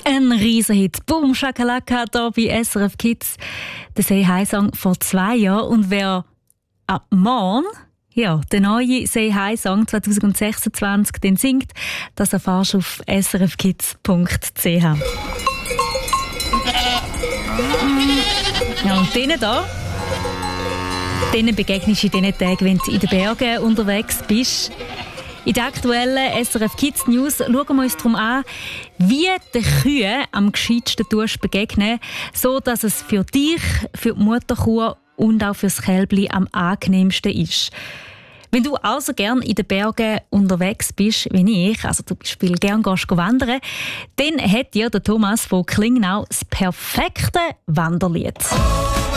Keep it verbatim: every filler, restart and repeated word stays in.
Ein Riesenhit. Boom, Shakalaka, hier bei S R F Kids. Der Say Hi Song vor zwei Jahren. Und wer ab morgen ja, der neue Say Hi Song zwanzig sechsundzwanzig den singt, das erfährst du auf s r f kids punkt c h. Ja, und denen da, denen begegnest du in diesen Tagen, wenn du in den Bergen unterwegs bist. In der aktuellen S R F Kids News schauen wir uns darum an, wie den Kühen am gescheitsten begegnen, so dass es für dich, für die Mutterkuh und auch für das Kälbli am angenehmsten ist. Wenn du also gern in den Bergen unterwegs bist, wie ich, also zum Beispiel gern gehst wandern, dann hat dir der Thomas von Klingnau das perfekte Wanderlied.